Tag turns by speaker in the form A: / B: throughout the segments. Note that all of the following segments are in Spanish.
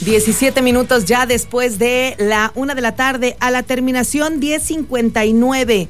A: 17 minutos ya después de la 1 de la tarde, a la terminación 10:59.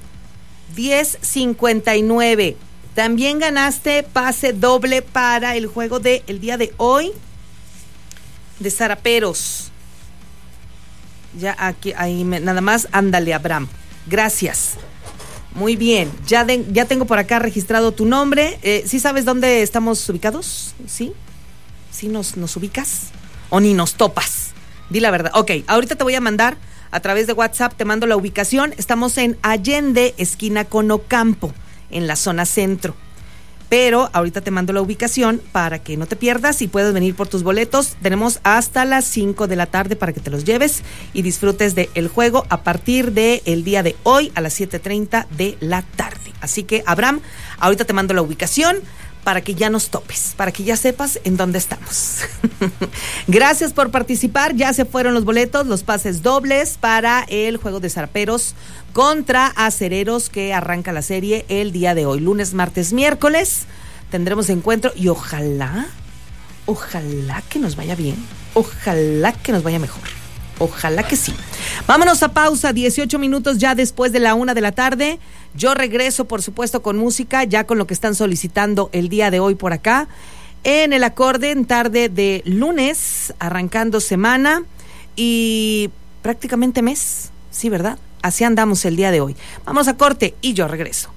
A: 10:59. También ganaste pase doble para el juego del día de hoy de Zaraperos. Ya aquí, ahí nada más, ándale, Abraham. Gracias. Muy bien, ya tengo por acá registrado tu nombre. ¿Sí sabes dónde estamos ubicados? ¿Sí? ¿Sí nos ubicas? ¿O ni nos topas? Di la verdad. Ok, ahorita te voy a mandar a través de WhatsApp, te mando la ubicación. Estamos en Allende, esquina con Ocampo, en la zona centro. Pero ahorita te mando la ubicación para que no te pierdas y puedas venir por tus boletos. Tenemos hasta las 5 de la tarde para que te los lleves y disfrutes del juego a partir del día de hoy a las 7:30 de la tarde. Así que, Abraham, ahorita te mando la ubicación para que ya nos topes, para que ya sepas en dónde estamos. Gracias por participar. Ya se fueron los boletos, los pases dobles para el juego de Zaraperos contra Acereros, que arranca la serie el día de hoy. Lunes, martes, miércoles tendremos encuentro y ojalá que nos vaya bien. Ojalá que nos vaya mejor. Ojalá que sí. Vámonos a pausa, 18 minutos ya después de la 1 de la tarde. Yo regreso, por supuesto, con música, ya con lo que están solicitando el día de hoy por acá. En el acorde, en tarde de lunes, arrancando semana y prácticamente mes. Sí, ¿verdad? Así andamos el día de hoy. Vamos a corte y yo regreso.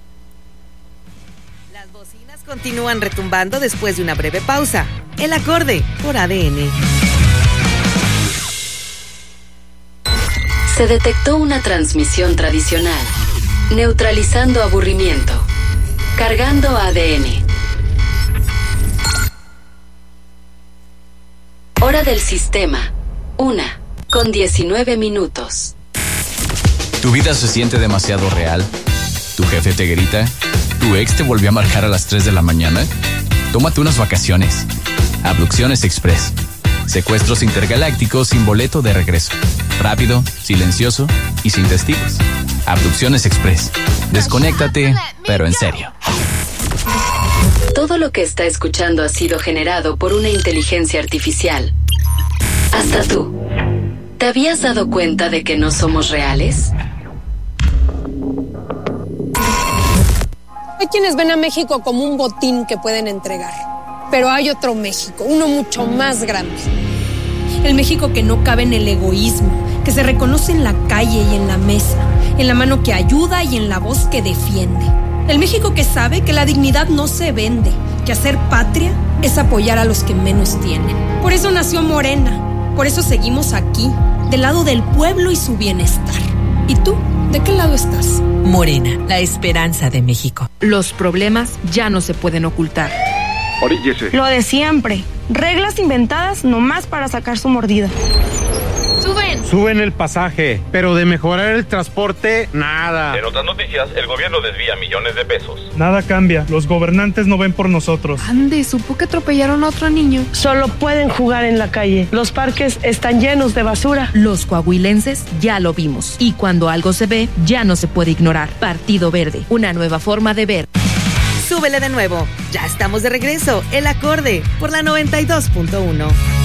A: Las bocinas continúan retumbando después de una breve pausa. El acorde por ADN.
B: Se detectó una transmisión tradicional, neutralizando aburrimiento, cargando ADN. Hora del sistema, 1:19.
C: ¿Tu vida se siente demasiado real? ¿Tu jefe te grita? ¿Tu ex te volvió a marcar a las 3 de la mañana? Tómate unas vacaciones. Abducciones Express. Secuestros intergalácticos sin boleto de regreso. Rápido, silencioso y sin testigos. Abducciones Express. Desconéctate, pero en serio.
B: Todo lo que está escuchando ha sido generado por una inteligencia artificial. Hasta tú. ¿Te habías dado cuenta de que no somos reales?
D: Hay quienes ven a México como un botín que pueden entregar. Pero hay otro México, uno mucho más grande. El México que no cabe en el egoísmo, que se reconoce en la calle y en la mesa, en la mano que ayuda y en la voz que defiende. El México que sabe que la dignidad no se vende, que hacer patria es apoyar a los que menos tienen. Por eso nació Morena, por eso seguimos aquí, del lado del pueblo y su bienestar. ¿Y tú? ¿De qué lado estás?
E: Morena, la esperanza de México. Los problemas ya no se pueden ocultar.
F: Oríllese.
G: Lo de siempre. Reglas inventadas nomás para sacar su mordida.
F: Suben el pasaje, pero de mejorar el transporte, nada.
H: En otras noticias, el gobierno desvía millones de pesos.
I: Nada cambia, los gobernantes no ven por nosotros.
J: Ande, supo que atropellaron a otro niño.
G: Solo pueden jugar en la calle. Los parques están llenos de basura.
E: Los coahuilenses ya lo vimos. Y cuando algo se ve, ya no se puede ignorar. Partido Verde, una nueva forma de ver.
A: Súbele de nuevo. Ya estamos de regreso. El acorde por la 92.1.